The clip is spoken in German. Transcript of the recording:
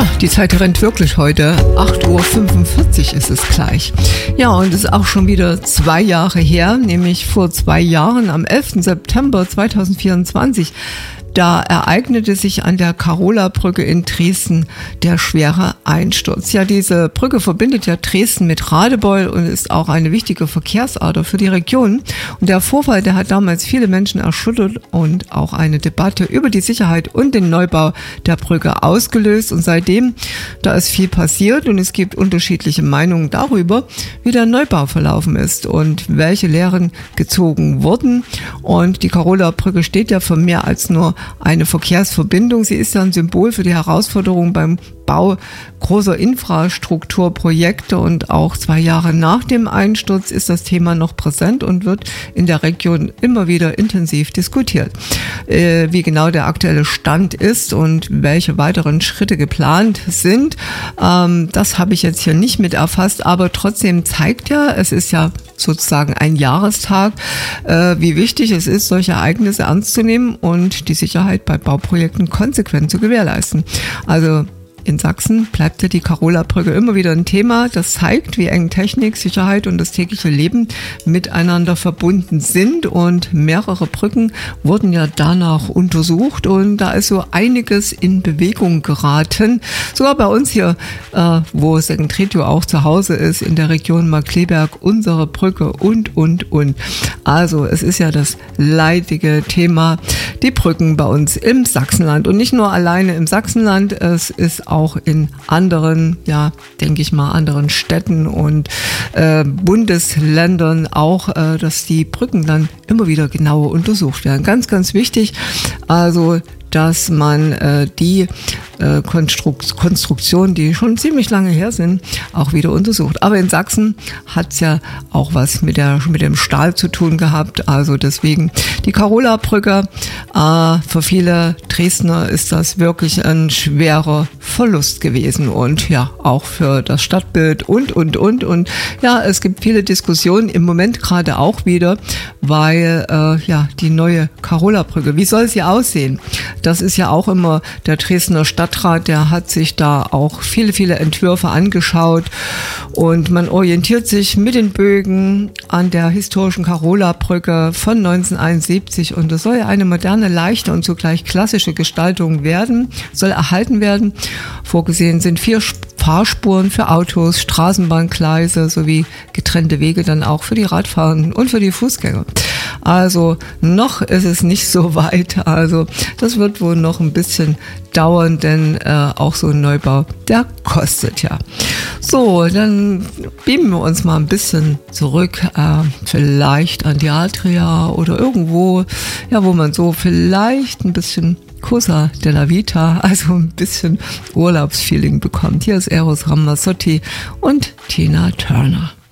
Die Zeit rennt wirklich heute. 8:45 Uhr ist es gleich. Ja, und es ist auch schon wieder 2 Jahre her, nämlich vor 2 Jahren, am 11. September 2024. Da ereignete sich an der Karola-Brücke in Dresden der schwere Einsturz. Ja, diese Brücke verbindet ja Dresden mit Radebeul und ist auch eine wichtige Verkehrsader für die Region. Und der Vorfall, der hat damals viele Menschen erschüttert und auch eine Debatte über die Sicherheit und den Neubau der Brücke ausgelöst. Und seitdem, da ist viel passiert und es gibt unterschiedliche Meinungen darüber, wie der Neubau verlaufen ist und welche Lehren gezogen wurden. Und die Karola-Brücke steht ja für mehr als nur eine Verkehrsverbindung. Sie ist ja ein Symbol für die Herausforderungen beim Bau großer Infrastrukturprojekte und auch 2 Jahre nach dem Einsturz ist das Thema noch präsent und wird in der Region immer wieder intensiv diskutiert. Wie genau der aktuelle Stand ist und welche weiteren Schritte geplant sind, das habe ich jetzt hier nicht mit erfasst, aber trotzdem zeigt ja, es ist ja sozusagen ein Jahrestag, wie wichtig es ist, solche Ereignisse ernst zu nehmen und die Sicherheit bei Bauprojekten konsequent zu gewährleisten. Also in Sachsen bleibt ja die Karola-Brücke immer wieder ein Thema. Das zeigt, wie eng Technik, Sicherheit und das tägliche Leben miteinander verbunden sind. Und mehrere Brücken wurden ja danach untersucht. Und da ist so einiges in Bewegung geraten. Sogar bei uns hier, wo Seggen-Treptow auch zu Hause ist, in der Region Markkleeberg, unsere Brücke und. Also es ist ja das leidige Thema, die Brücken bei uns im Sachsenland. Und nicht nur alleine im Sachsenland, es ist auch in anderen, ja, denke ich mal, anderen Städten und Bundesländern auch, dass die Brücken dann immer wieder genauer untersucht werden. Ganz, ganz wichtig, also dass man die Konstruktionen, die schon ziemlich lange her sind, auch wieder untersucht. Aber in Sachsen hat es ja auch was mit dem Stahl zu tun gehabt. Also deswegen die Karola-Brücke. Für viele Dresdner ist das wirklich ein schwerer Verlust gewesen und ja, auch für das Stadtbild und. Und ja, es gibt viele Diskussionen im Moment gerade auch wieder, weil ja, die neue Karola-Brücke, wie soll sie aussehen? Das ist ja auch immer der Dresdner Stadtrat, der hat sich da auch viele Entwürfe angeschaut und man orientiert sich mit den Bögen an der historischen Karola-Brücke von 1971 und das soll ja eine moderne, leichte und zugleich klassische Gestaltung werden, soll erhalten werden. Vorgesehen sind 4 Fahrspuren für Autos, Straßenbahngleise sowie getrennte Wege dann auch für die Radfahrenden und für die Fußgänger. Also noch ist es nicht so weit. Also das wird wohl noch ein bisschen dauern, denn auch so ein Neubau, der kostet ja. So, dann beamen wir uns mal ein bisschen zurück, vielleicht an die Adria oder irgendwo, ja, wo man so vielleicht ein bisschen Cosa della Vita, also ein bisschen Urlaubsfeeling bekommt. Hier ist Eros Ramazzotti und Tina Turner.